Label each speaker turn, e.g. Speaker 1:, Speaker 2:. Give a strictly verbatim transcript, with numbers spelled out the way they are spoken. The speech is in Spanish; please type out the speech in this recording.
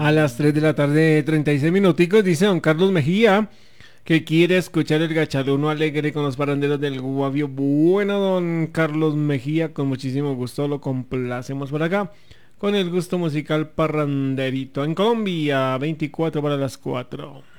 Speaker 1: A las tres de la tarde, treinta y seis minuticos, dice don Carlos Mejía que quiere escuchar el gachaluno alegre con los paranderos del Guavio. Bueno, don Carlos Mejía, con muchísimo gusto lo complacemos por acá con el gusto musical parranderito. En Colombia, veinticuatro para las cuatro.